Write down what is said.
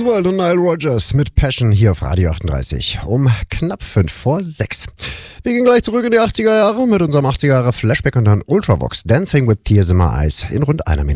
World und Nile Rodgers mit Passion hier auf Radio 38 um knapp 5 vor 6. Wir gehen gleich zurück in die 80er Jahre mit unserem 80er Jahre Flashback und dann Ultravox Dancing with Tears in My Eyes in rund einer Minute.